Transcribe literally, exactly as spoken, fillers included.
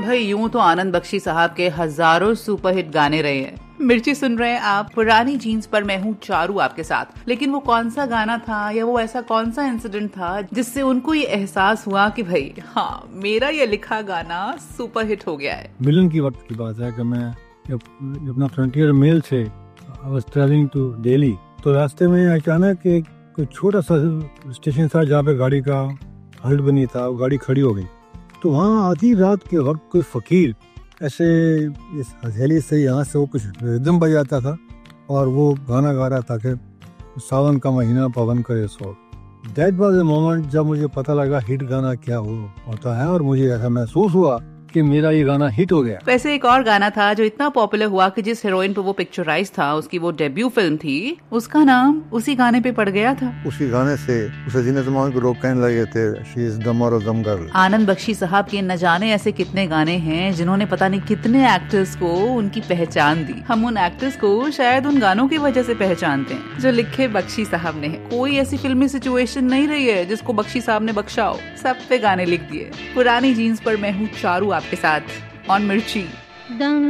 भाई यूं तो आनंद बख्शी साहब के हजारों सुपरहिट गाने रहे हैं। मिर्ची सुन रहे हैं आप, पुरानी जीन्स पर मैं हूँ चारू आपके साथ। लेकिन वो कौन सा गाना था या वो ऐसा कौन सा इंसिडेंट था जिससे उनको ये एहसास हुआ कि भाई हाँ मेरा ये लिखा गाना सुपरहिट हो गया है? मिलन की वक्त की बात है कि मैं जब अपना फ्रंटियर मेल से I was travelling to Delhi, तो रास्ते में अचानक एक कोई छोटा सा स्टेशन था जहाँ पे गाड़ी का हल्ट बनी था, गाड़ी खड़ी हो गई। तो वहाँ आधी रात के वक्त कोई फकीर ऐसे इस हथेली से यहाँ से वो कुछ रिदम बजाता था और वो गाना गा रहा था कि सावन का महीना पवन करे सो। दैट वाज द मोमेंट जब मुझे पता लगा हिट गाना क्या हो होता है और मुझे ऐसा महसूस हुआ कि मेरा ये गाना हिट हो गया। वैसे एक और गाना था जो इतना पॉपुलर हुआ कि जिस हीरोइन पे वो पिक्चराइज था, उसकी वो डेब्यू फिल्म थी, उसका नाम उसी गाने पे पड़ गया था। उसी गाने से उसे जीने ज़मान को लोग कहने लगे थे शी इज दम और दम गर्ल। आनंद बख्शी साहब के न जाने ऐसे कितने गाने हैं जिन्होंने पता नहीं कितने एक्टर्स को उनकी पहचान दी। हम उन एक्टर्स को शायद उन गानों की वजह से पहचानते हैं जो लिखे बख्शी साहब ने। कोई ऐसी फिल्मी सिचुएशन नहीं रही है जिसको बख्शी साहब ने बख्शा हो, सब पे गाने लिख दिए। पुरानी जीन्स पर मैं हूँ चारू आपके साथ ऑन मिर्ची।